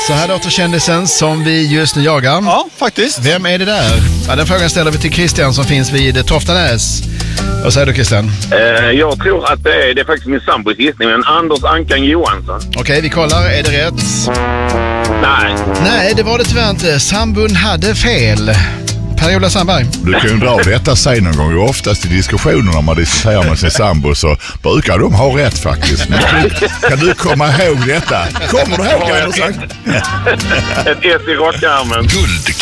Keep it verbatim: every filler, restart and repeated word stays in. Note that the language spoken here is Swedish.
Så här låter kändisen som vi just nu jagar. Ja, faktiskt. Vem är det där? Ja, den frågan ställer vi till Christian som finns vid Toftanäs. Vad säger du, Christian? Eh, jag tror att det är, det är faktiskt min sambos gissning, men Anders Ankan Johansson. Okej, okay, vi kollar. Är det rätt? Nej. Nej, det var det tyvärr inte. Sambon hade fel. Per-Ola Sandberg. Du kan ju dra detta sig någon gång. Oftast i diskussioner när man diskuterar med sin sambo så brukar de ha rätt faktiskt. Men kan du komma ihåg detta? Kommer du ihåg vad jag har sagt? Ett S i rockarmen. Guld.